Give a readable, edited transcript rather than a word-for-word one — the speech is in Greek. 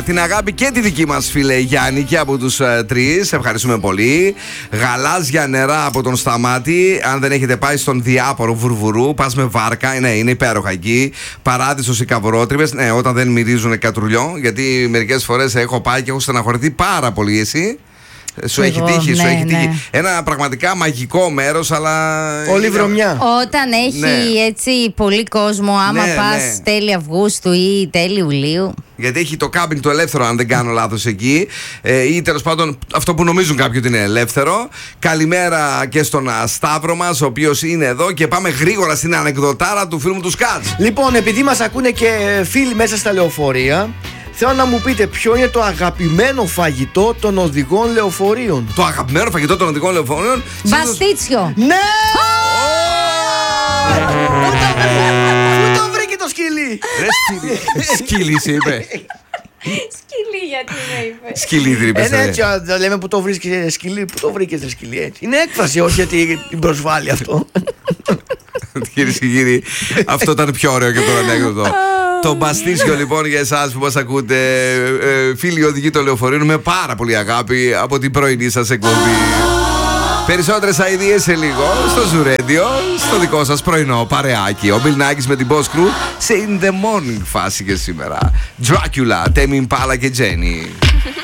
Την αγάπη και τη δική μας φίλε Γιάννη και από τους τρεις. Ευχαριστούμε πολύ. Γαλάζια νερά από τον Σταμάτη. Αν δεν έχετε πάει στον διάπορο Βουρβουρού, πας με βάρκα. Ναι, είναι υπέροχα εκεί. Παράδεισος οι καβουρότριβες. Ναι, όταν δεν μυρίζουν κατρουλιό. Γιατί μερικές φορές έχω πάει και έχω στεναχωρηθεί πάρα πολύ. Εσύ? Σου έχει τύχει, σου έχει τύχει. Ένα πραγματικά μαγικό μέρος, αλλά. Όλη βρωμιά. Όταν έχει έτσι πολύ κόσμο, άμα πας τέλη Αυγούστου ή τέλη Ιουλίου. Γιατί έχει το κάμπινγκ το ελεύθερο, αν δεν κάνω λάθος εκεί. Ή τέλος πάντων αυτό που νομίζουν κάποιοι ότι είναι ελεύθερο. Καλημέρα και στον Σταύρο μας, ο οποίος είναι εδώ. Και πάμε γρήγορα στην ανεκδοτάρα του φίλου μου του Σκάτς. Λοιπόν, επειδή μας ακούνε και φίλοι μέσα στα λεωφορεία, θέλω να μου πείτε ποιο είναι το αγαπημένο φαγητό των οδηγών λεωφορείων. Το αγαπημένο φαγητό των οδηγών λεωφορείων. Μπαστίτσιο. Ναι! Πού το βρήκε το σκυλί? Σκύλι σε είπε. Σκυλί, γιατί με είπε. Σκυλί δεν είπες. Είναι έτσι, λέμε που το βρίσκεις σκυλί. Πού το βρήκες σκυλί, έτσι. Είναι έκφραση, όχι γιατί την προσβάλλει αυτό. Κυρίες και κύριοι, αυτό ήταν πιο ωραίο και το ανέκδοτο. Το μπαστίσιο λοιπόν για εσάς που μας ακούτε, φίλοι οδηγοί των λεωφορείων, με πάρα πολύ αγάπη από την πρωινή σας εκπομπή. Περισσότερες ideas σε λίγο στο Zoo Radio, στο δικό σας πρωινό παρεάκι. Ο Bill Nackis με την Boss Crew σε In The Morning φάση και σήμερα. Dracula, Tame Impala και Jenny.